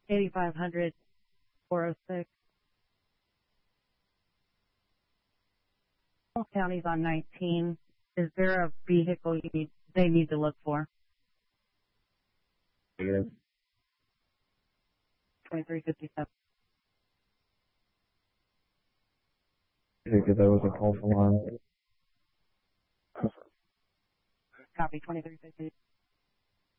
8500 406. County's on 19. Is there a vehicle they need to look for? Negative. 2357. I think that was a call for line. Copy 2350.